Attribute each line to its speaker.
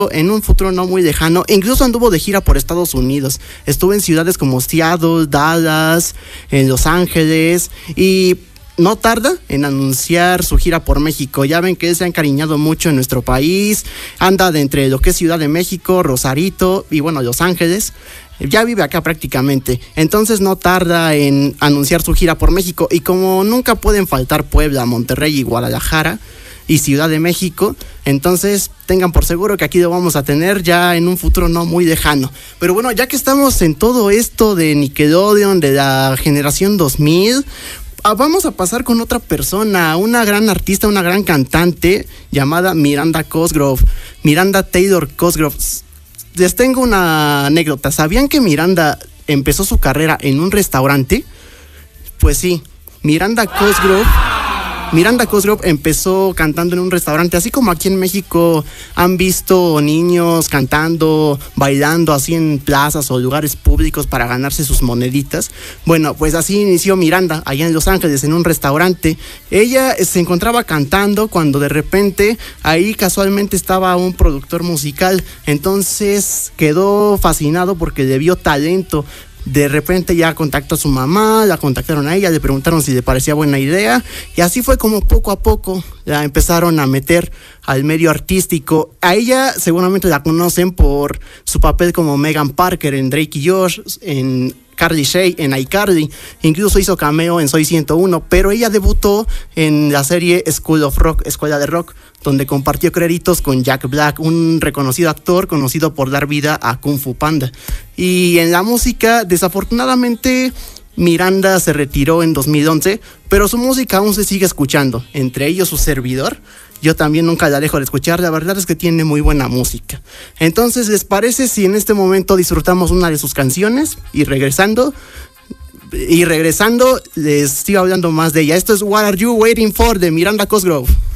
Speaker 1: en un futuro no muy lejano. Incluso anduvo de gira por Estados Unidos. Estuvo en ciudades como Seattle, Dallas, en Los Ángeles, y no tarda en anunciar su gira por México. Ya ven que él se ha encariñado mucho en nuestro país. Anda de entre lo que es Ciudad de México, Rosarito y bueno, Los Ángeles. Ya vive acá prácticamente. Entonces no tarda en anunciar su gira por México. Y como nunca pueden faltar Puebla, Monterrey y Guadalajara y Ciudad de México, entonces tengan por seguro que aquí lo vamos a tener ya en un futuro no muy lejano. Pero bueno, ya que estamos en todo esto de Nickelodeon, de la generación 2000, vamos a pasar con otra persona, una gran artista, una gran cantante llamada Miranda Cosgrove, Miranda Taylor Cosgrove. Les tengo una anécdota. ¿Sabían que Miranda empezó su carrera en un restaurante? Pues sí, Miranda Cosgrove empezó cantando en un restaurante, así como aquí en México han visto niños cantando, bailando así en plazas o lugares públicos para ganarse sus moneditas. Bueno, pues así inició Miranda allá en Los Ángeles, en un restaurante. Ella se encontraba cantando cuando de repente ahí casualmente estaba un productor musical. Entonces quedó fascinado porque le vio talento. De repente ya contactó a su mamá, la contactaron a ella, le preguntaron si le parecía buena idea, y así fue como poco a poco la empezaron a meter al medio artístico. A ella seguramente la conocen por su papel como Megan Parker en Drake y Josh, en Carly Shay, en iCarly, incluso hizo cameo en Soy 101, pero ella debutó en la serie School of Rock, Escuela de Rock, donde compartió créditos con Jack Black, un reconocido actor conocido por dar vida a Kung Fu Panda. Y en la música, desafortunadamente, Miranda se retiró en 2011, pero su música aún se sigue escuchando, entre ellos su servidor. Yo también nunca la dejo de escuchar, la verdad es que tiene muy buena música. Entonces, ¿les parece si en este momento disfrutamos una de sus canciones? Y regresando, les sigo hablando más de ella. Esto es What Are You Waiting For, de Miranda Cosgrove.